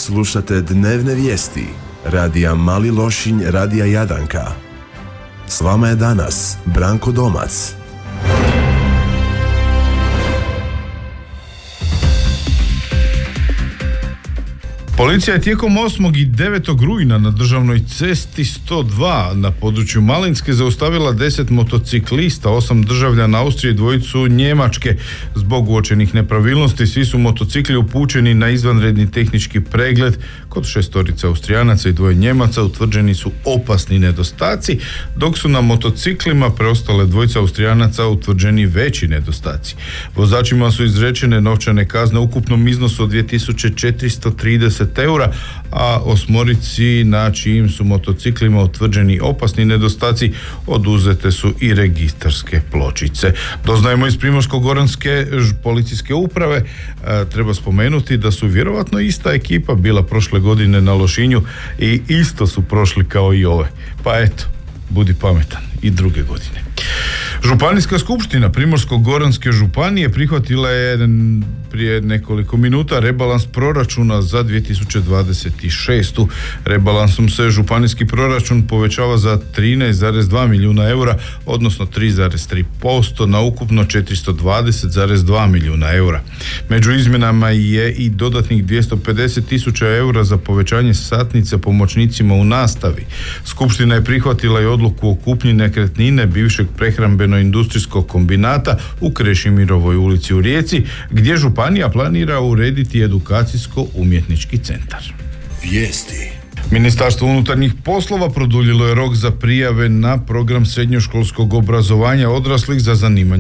slušate dnevne vijesti radija Mali Lošinj, radija Jadanka. S vama je danas Branko Domac. Policija je tijekom 8. i 9. rujna na državnoj cesti 102 na području Malinske zaustavila 10 motociklista, 8 državljana Austrije i 2 Njemačke. Zbog uočenih nepravilnosti svi su motocikli upućeni na izvanredni tehnički pregled. Kod 6 Austrijanaca i 2 Njemaca utvrđeni su opasni nedostaci, dok su na motociklima preostale 2 Austrijanaca utvrđeni veći nedostaci. Vozačima su izrečene novčane kazne u ukupnom iznosu od 2430 eura, a 8 na čijim su motociklima utvrđeni opasni nedostaci oduzete su i registarske pločice. Doznajemo iz Primorsko-goranske policijske uprave, treba spomenuti da su vjerovatno ista ekipa bila prošle godine na Lošinju i isto su prošli kao i ove. Pa eto, budi pametan i druge godine. Županijska skupština Primorsko-goranske županije prihvatila je prije nekoliko minuta rebalans proračuna za 2026. Rebalansom se županijski proračun povećava za 13,2 milijuna eura, odnosno 3,3% na ukupno 420,2 milijuna eura. Među izmjenama je i dodatnih 250.000 eura za povećanje satnice pomoćnicima u nastavi. Skupština je prihvatila i odluku o kupnji nekretnine bivšeg prehrambeno-industrijskog kombinata u Krešimirovoj ulici u Rijeci, gdje županija planira urediti edukacijsko-umjetnički centar. Vijesti. Ministarstvo unutarnjih poslova produljilo je rok za prijave na program srednjoškolskog obrazovanja odraslih za zanimanje